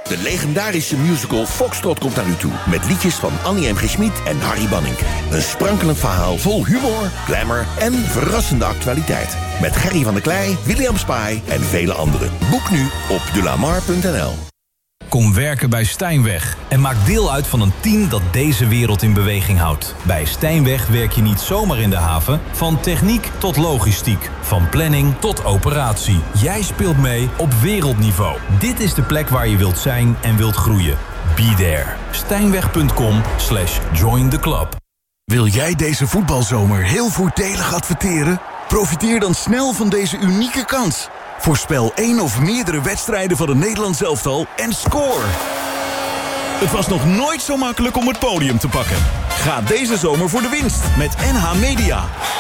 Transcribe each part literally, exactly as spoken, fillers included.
De legendarische musical Foxtrot komt naar u toe. Met liedjes van Annie M G. Schmid en Harry Banning. Een sprankelend verhaal vol humor, glamour en verrassende actualiteit. Met Gerry van der Klei, William Spy en vele anderen. Boek nu op delamar punt n l. Kom werken bij Stijnweg en maak deel uit van een team dat deze wereld in beweging houdt. Bij Stijnweg werk je niet zomaar in de haven. Van techniek tot logistiek. Van planning tot operatie. Jij speelt mee op wereldniveau. Dit is de plek waar je wilt zijn en wilt groeien. Be there. Stijnweg.com slash join the club. Wil jij deze voetbalzomer heel voordelig adverteren? Profiteer dan snel van deze unieke kans. Voorspel één of meerdere wedstrijden van het Nederlands elftal en score! Het was nog nooit zo makkelijk om het podium te pakken. Ga deze zomer voor de winst met N H Media.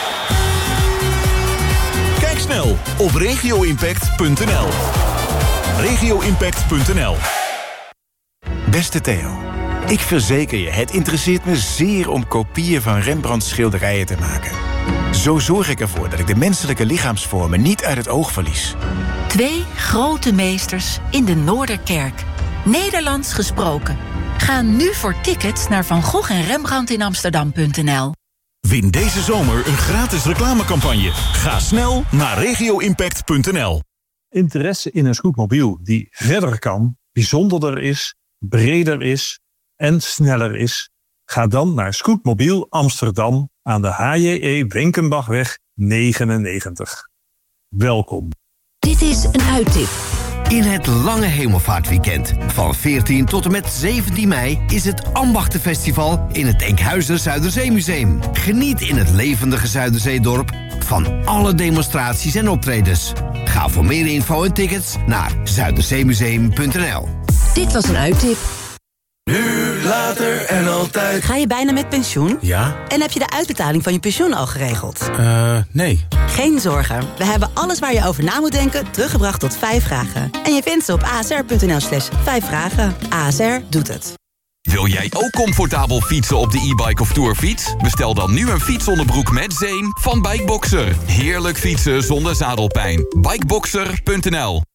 Kijk snel op regio impact punt n l. regio impact punt n l. Beste Theo, ik verzeker je, het interesseert me zeer om kopieën van Rembrandts schilderijen te maken. Zo zorg ik ervoor dat ik de menselijke lichaamsvormen niet uit het oog verlies. Twee grote meesters in de Noorderkerk. Nederlands gesproken. Ga nu voor tickets naar Van Gogh en Rembrandt in Amsterdam punt n l. Win deze zomer een gratis reclamecampagne. Ga snel naar regio impact punt n l. Interesse in een scootmobiel die verder kan, bijzonderder is, breder is en sneller is? Ga dan naar Scootmobiel Amsterdam aan de H J E Wenkenbachweg negenennegentig. Welkom. Dit is een uittip. In het lange hemelvaartweekend van veertien tot en met zeventien mei is het Ambachtenfestival in het Enkhuizer Zuiderzeemuseum. Geniet in het levendige Zuiderzeedorp van alle demonstraties en optredens. Ga voor meer info en tickets naar zuiderzeemuseum punt n l. Dit was een uittip. Nu, later en altijd. Ga je bijna met pensioen? Ja. En heb je de uitbetaling van je pensioen al geregeld? Eh, uh, nee. Geen zorgen. We hebben alles waar je over na moet denken teruggebracht tot vijf vragen. En je vindt ze op a s r punt n l slash vijf vragen. A S R doet het. Wil jij ook comfortabel fietsen op de e-bike of tourfiets? Bestel dan nu een fietsonderbroek met zeem van Bikeboxer. Heerlijk fietsen zonder zadelpijn. Bikeboxer punt n l.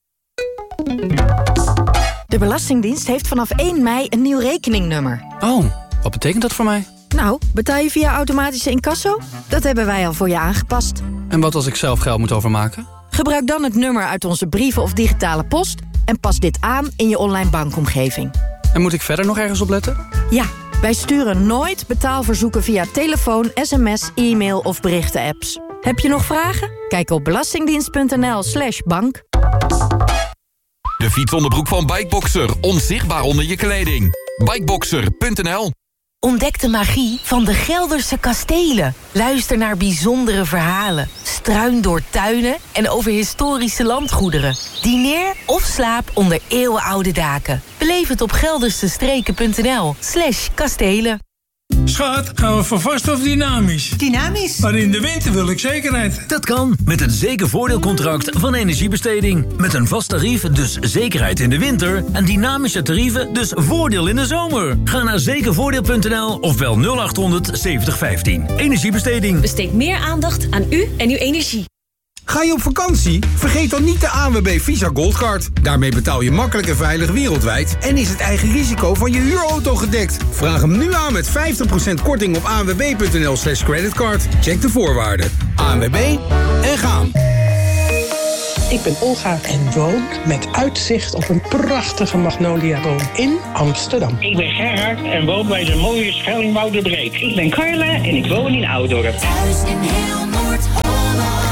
De Belastingdienst heeft vanaf één mei een nieuw rekeningnummer. Oh, wat betekent dat voor mij? Nou, betaal je via automatische incasso? Dat hebben wij al voor je aangepast. En wat als ik zelf geld moet overmaken? Gebruik dan het nummer uit onze brieven of digitale post en pas dit aan in je online bankomgeving. En moet ik verder nog ergens op letten? Ja, wij sturen nooit betaalverzoeken via telefoon, sms, e-mail of berichten-apps. Heb je nog vragen? Kijk op belastingdienst punt n l slash bank. De fietsonderbroek van Bikeboxer, onzichtbaar onder je kleding. Bikeboxer punt n l. Ontdek de magie van de Gelderse kastelen. Luister naar bijzondere verhalen. Struin door tuinen en over historische landgoederen. Dineer of slaap onder eeuwenoude daken. Beleef het op geldersestreken punt n l slash kastelen. Schat, gaan we voor vast of dynamisch? Dynamisch. Maar in de winter wil ik zekerheid. Dat kan met het zekervoordeelcontract van Energiebesteding. Met een vast tarief, dus zekerheid in de winter. En dynamische tarieven, dus voordeel in de zomer. Ga naar zekervoordeel punt n l of bel nul achthonderd zeventig vijftien. Energiebesteding. Besteed meer aandacht aan u en uw energie. Ga je op vakantie? Vergeet dan niet de A N W B Visa Goldcard. Daarmee betaal je makkelijk en veilig wereldwijd en is het eigen risico van je huurauto gedekt. Vraag hem nu aan met vijftig procent korting op a n w b punt n l slash creditcard. Check de voorwaarden. A N W B en gaan. Ik ben Olga en woon met uitzicht op een prachtige magnoliaboom in Amsterdam. Ik ben Gerhard en woon bij de mooie Schellingwouderbreek. Ik ben Carla en ik woon in Oudorp. Thuis in heel Noord-Holland.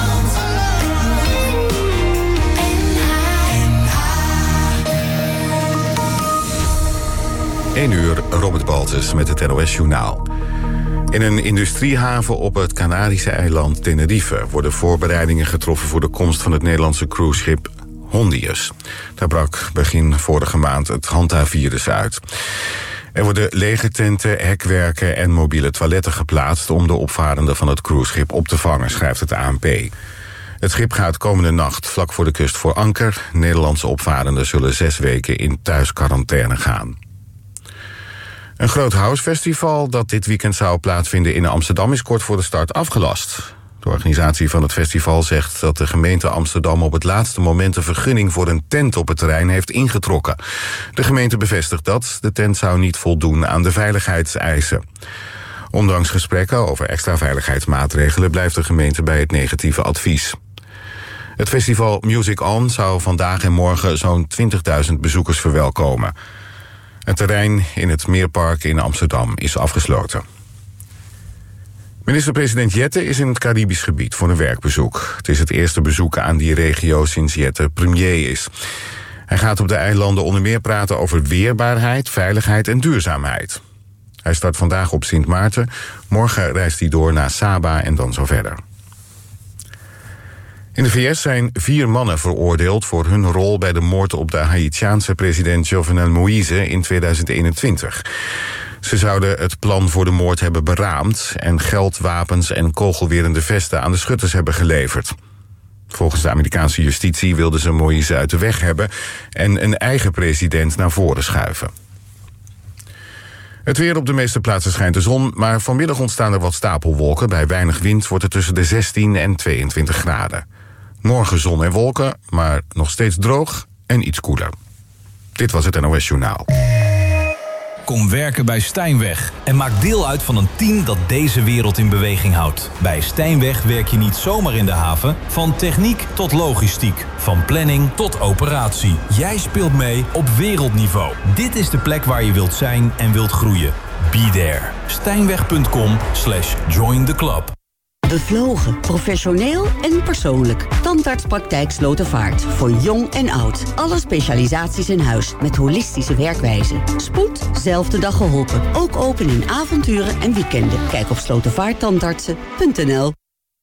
één uur, Robert Baltus met het N O S-journaal. In een industriehaven op het Canarische eiland Tenerife worden voorbereidingen getroffen voor de komst van het Nederlandse cruiseschip Hondius. Daar brak begin vorige maand het Hanta-virus uit. Er worden legertenten, hekwerken en mobiele toiletten geplaatst om de opvarenden van het cruiseschip op te vangen, schrijft het A N P. Het schip gaat komende nacht vlak voor de kust voor anker. Nederlandse opvarenden zullen zes weken in thuisquarantaine gaan. Een groot housefestival dat dit weekend zou plaatsvinden in Amsterdam is kort voor de start afgelast. De organisatie van het festival zegt dat de gemeente Amsterdam op het laatste moment een vergunning voor een tent op het terrein heeft ingetrokken. De gemeente bevestigt dat. De tent zou niet voldoen aan de veiligheidseisen. Ondanks gesprekken over extra veiligheidsmaatregelen blijft de gemeente bij het negatieve advies. Het festival Music On zou vandaag en morgen zo'n twintigduizend bezoekers verwelkomen. Het terrein in het Meerpark in Amsterdam is afgesloten. Minister-president Jette is in het Caribisch gebied voor een werkbezoek. Het is het eerste bezoek aan die regio sinds Jette premier is. Hij gaat op de eilanden onder meer praten over weerbaarheid, veiligheid en duurzaamheid. Hij start vandaag op Sint Maarten. Morgen reist hij door naar Saba en dan zo verder. In de V S zijn vier mannen veroordeeld voor hun rol bij de moord op de Haïtiaanse president Jovenel Moïse in tweeduizend eenentwintig. Ze zouden het plan voor de moord hebben beraamd en geld, wapens en kogelwerende vesten aan de schutters hebben geleverd. Volgens de Amerikaanse justitie wilden ze Moïse uit de weg hebben en een eigen president naar voren schuiven. Het weer: op de meeste plaatsen schijnt de zon, maar vanmiddag ontstaan er wat stapelwolken. Bij weinig wind wordt het tussen de zestien en tweeëntwintig graden. Morgen zon en wolken, maar nog steeds droog en iets koeler. Dit was het N O S Journaal. Kom werken bij Stijnweg en maak deel uit van een team dat deze wereld in beweging houdt. Bij Stijnweg werk je niet zomaar in de haven. Van techniek tot logistiek, van planning tot operatie. Jij speelt mee op wereldniveau. Dit is de plek waar je wilt zijn en wilt groeien. Be there. Stijnweg.com slash join the club. Bevlogen, professioneel en persoonlijk. Tandartspraktijk Slotervaart. Voor jong en oud. Alle specialisaties in huis met holistische werkwijze. Spoed, zelfde dag geholpen. Ook open in avonturen en weekenden. Kijk op slotervaarttandartsen punt n l.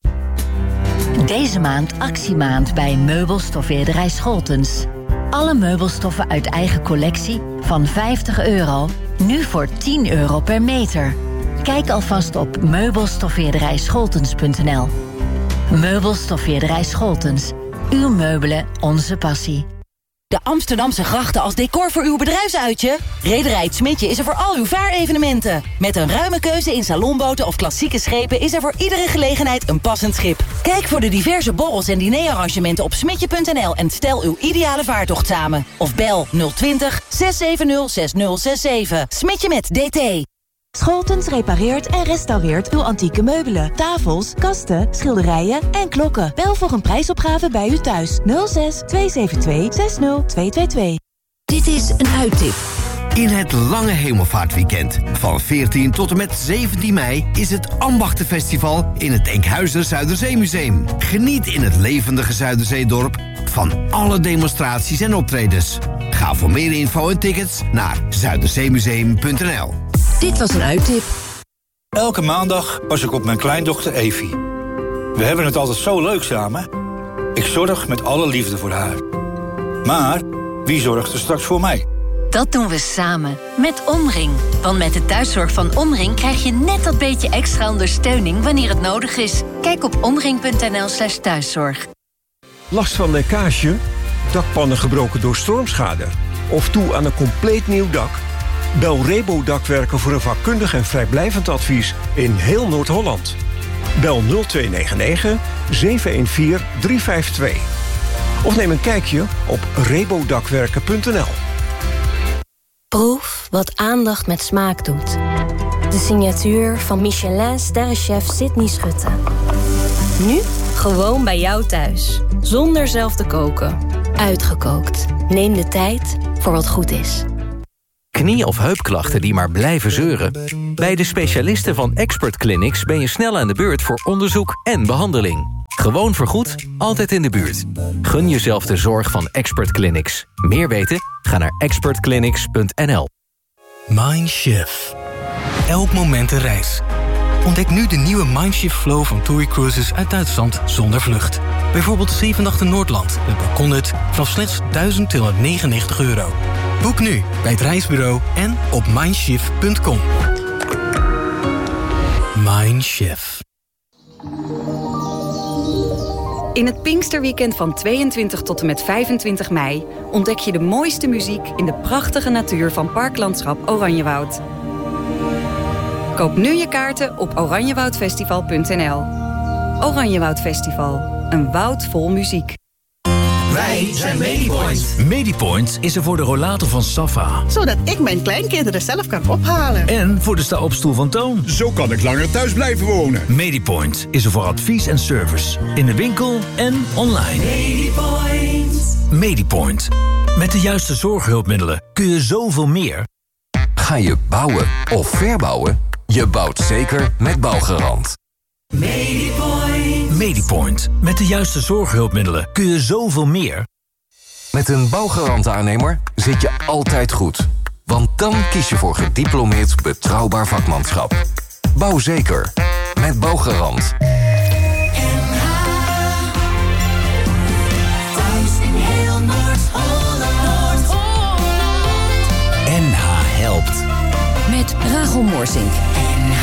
Deze maand actiemaand bij meubelstoffeerderij Scholtens. Alle meubelstoffen uit eigen collectie van vijftig euro. Nu voor tien euro per meter. Kijk alvast op meubelstoffeerderij scholtens punt n l. Meubelstoffeerderij Scholtens. Uw meubelen, onze passie. De Amsterdamse grachten als decor voor uw bedrijfsuitje? Rederij Het Smidje is er voor al uw vaarevenementen. Met een ruime keuze in salonboten of klassieke schepen is er voor iedere gelegenheid een passend schip. Kijk voor de diverse borrels en dinerarrangementen op smidje punt n l en stel uw ideale vaartocht samen. Of bel nul twintig, zes zeven nul, zes nul zes zeven. Smidje met D T. Scholtens repareert en restaureert uw antieke meubelen, tafels, kasten, schilderijen en klokken. Bel voor een prijsopgave bij u thuis. nul zes, twee zeven twee, zes nul twee twee twee. Dit is een uittip. In het lange hemelvaartweekend van veertien tot en met zeventien mei... is het Ambachtenfestival in het Enkhuizer Zuiderzeemuseum. Geniet in het levendige Zuiderzeedorp van alle demonstraties en optredens. Ga voor meer info en tickets naar zuiderzeemuseum punt n l. Dit was een uittip. Elke maandag pas ik op mijn kleindochter Evie. We hebben het altijd zo leuk samen. Ik zorg met alle liefde voor haar. Maar wie zorgt er straks voor mij? Dat doen we samen, met Omring. Want met de thuiszorg van Omring krijg je net dat beetje extra ondersteuning wanneer het nodig is. Kijk op omring punt n l slash thuiszorg. Last van lekkage? Dakpannen gebroken door stormschade? Of toe aan een compleet nieuw dak? Bel Rebo Dakwerken voor een vakkundig en vrijblijvend advies in heel Noord-Holland. Bel nul twee negen negen, zeven een vier, drie vijf twee. Of neem een kijkje op rebodakwerken punt n l. Proef wat aandacht met smaak doet. De signatuur van Michelin-sterrenchef Sydney Schutte. Nu gewoon bij jou thuis. Zonder zelf te koken. Uitgekookt. Neem de tijd voor wat goed is. Knie- of heupklachten die maar blijven zeuren? Bij de specialisten van Expert Clinics ben je snel aan de beurt voor onderzoek en behandeling. Gewoon vergoed, altijd in de buurt. Gun jezelf de zorg van Expert Clinics. Meer weten? Ga naar expert clinics punt n l. Mindshift. Elk moment een reis. Ontdek nu de nieuwe Mindshift Flow van TUI Cruises uit Duitsland zonder vlucht. Bijvoorbeeld zeven nachten Noordland met balkonhut vanaf slechts duizend tweehonderdnegenennegentig euro. Boek nu bij het reisbureau en op mindshift punt com. Mindshift. In het Pinksterweekend van tweeëntwintig tot en met vijfentwintig mei... ontdek je de mooiste muziek in de prachtige natuur van Parklandschap Oranjewoud. Koop nu je kaarten op oranjewoudfestival punt n l. Oranjewoud Festival. Een woud vol muziek. Wij zijn Medipoint. Medipoint is er voor de rollator van Safa. Zodat ik mijn kleinkinderen zelf kan ophalen. En voor de sta-opstoel van Toon. Zo kan ik langer thuis blijven wonen. Medipoint is er voor advies en service. In de winkel en online. Medipoint. Medipoint. Met de juiste zorghulpmiddelen kun je zoveel meer. Ga je bouwen of verbouwen? Je bouwt zeker met Bouwgarant. Medipoint. Medipoint. Met de juiste zorghulpmiddelen kun je zoveel meer. Met een Bouwgarant-aannemer zit je altijd goed. Want dan kies je voor gediplomeerd betrouwbaar vakmanschap. Bouw zeker. Met Bouwgarant. N H helpt. Met Rachel Moorsink.